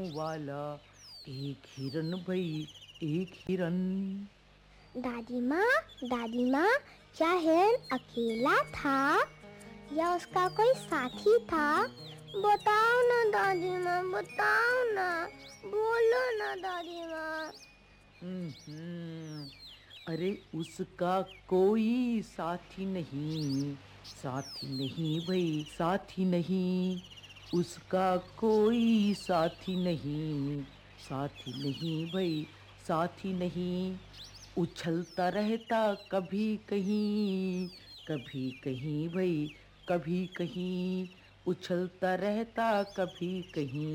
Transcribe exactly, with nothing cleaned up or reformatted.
वाला एक हिरन भई एक हिरन। दादी माँ, दादी माँ, क्या हिरन अकेला था या उसका कोई साथी था? बताओ ना दादी माँ, बताओ ना, बोलो ना दादी माँ। हम्म, अरे उसका कोई साथी नहीं, साथी नहीं भाई, साथी नहीं। उसका कोई साथी नहीं, साथी नहीं भाई, साथी नहीं। उछलता रहता कभी कहीं, कभी कहीं भाई, कभी कहीं। उछलता रहता कभी कहीं।